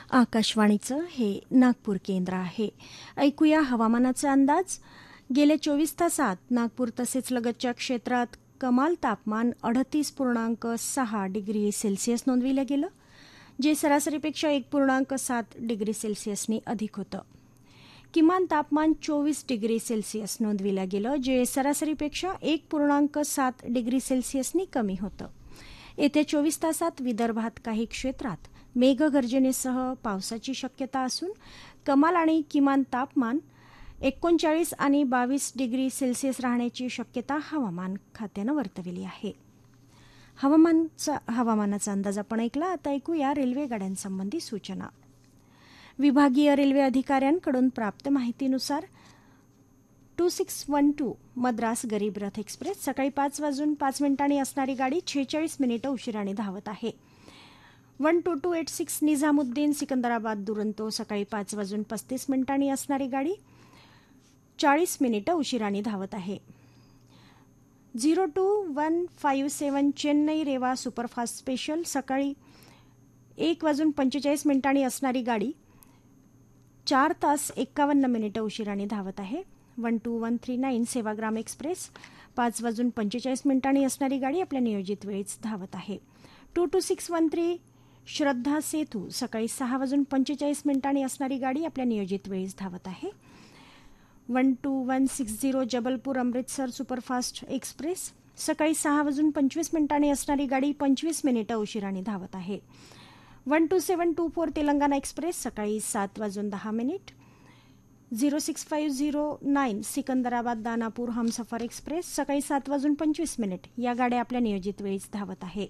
आकाशवाणीचं हे नागपूर केंद्र आहे. ऐकूया हवामानाचा अंदाज. गेल्या 24 तासात नागपूर तसेच लगतच्या क्षेत्रात कमाल तापमान 38.6 डिग्री सेल्सिअस नोंदविलं गेलं, जे सरासरीपेक्षा 1.7 डिग्री सेल्सिअसनी अधिक होतं. किमान तापमान 24 डिग्री सेल्सिअस नोंदविलं गेलं, जे सरासरीपेक्षा 1.7 डिग्री सेल्सिअसनी कमी होतं. येत्या 24 तासात विदर्भात काही क्षेत्रात मेघगर्जनेसह पावसाची शक्यता असून कमाल आणि किमान तापमान 39 आणि 22 डिग्री सेल्सिअस राहण्याची शक्यता हवामान खात्यानं वर्तवली आहे. हवामानाचा अंदाज आपण ऐकला. आता ऐकूया रेल्वे गाड्यांसंबंधी सूचना. विभागीय रेल्वे अधिकाऱ्यांकडून प्राप्त माहितीनुसार 2612 मद्रास गरीब रथ एक्सप्रेस सकाळी 5:05 असणारी गाडी 46 मिनिटं उशिराने धावत आहे. 12286 निझामुद्दीन सिकंदराबाद दुरंतो सकाळी 5:35 असणारी गाडी 40 मिनिटं उशिराने धावत आहे. 02157 चेन्नई रेवा सुपरफास्ट स्पेशल सकाळी 1:45 असणारी गाडी 4 तास 51 मिनिटं उशिराने धावत आहे. 12139 सेवाग्राम एक्सप्रेस 5:45 असणारी गाडी आपल्या नियोजित वेळेस धावत आहे. 22613 श्रद्धा सेतू सकाळी 6:45 असणारी गाडी आपल्या नियोजित वेळेस धावत आहे. 12160 जबलपूर अमृतसर सुपरफास्ट एक्सप्रेस सकाळी 6:25 असणारी गाडी 25 मिनिटं उशिराने धावत आहे. 12724 तेलंगणा एक्सप्रेस सकाळी 7:10. 06509 सिकंदराबाद दानापूर हमसफर एक्सप्रेस सकाळी 7:25 या गाड्या आपल्या नियोजित वेळेस धावत आहे.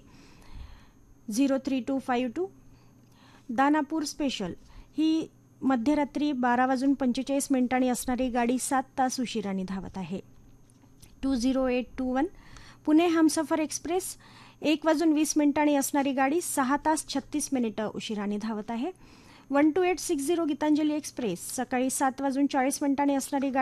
03252 दानापूर स्पेशल ही मध्यरात्री 12:45 असणारी गाडी 7 तास उशिराने धावत आहे. 20821 पुणे हमसफर एक्सप्रेस 1:20 असणारी गाडी 6 तास 36 मिनिटं उशिराने धावत आहे. 12860 गीतांजली एक्सप्रेस सकाळी 7:40 असणारी गाडी